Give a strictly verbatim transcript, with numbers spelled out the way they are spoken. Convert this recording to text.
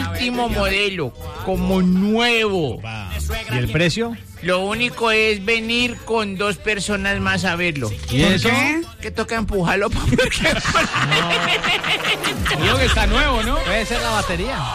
último modelo, como nuevo. ¿Y el precio? Lo único es venir con dos personas más a verlo. ¿Y eso? Que toca empujarlo para ver qué. Digo que está nuevo, ¿no? Puede ser la batería.